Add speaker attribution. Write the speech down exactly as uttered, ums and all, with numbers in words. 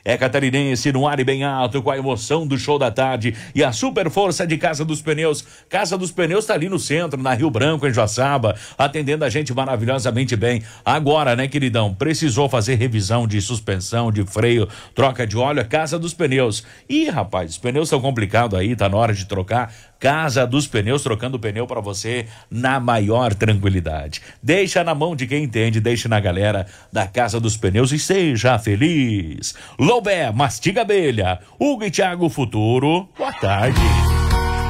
Speaker 1: É catarinense, no ar e bem alto, com a emoção do show da tarde e a super força de Casa dos Pneus. Casa dos Pneus está ali no centro, na Rio Branco, em Joaçaba, atendendo a gente maravilhosamente bem. Agora, né, queridão, precisou fazer revisão de suspensão, de freio, troca de óleo, é Casa dos Pneus. Ih, rapaz, os pneus são complicados aí, tá na hora de trocar. Casa dos Pneus, trocando pneu para você na maior tranquilidade. Deixa na mão de quem entende, deixa na galera da Casa dos Pneus e seja feliz. Loubé, mastiga abelha, Hugo e Thiago Futuro, boa tarde.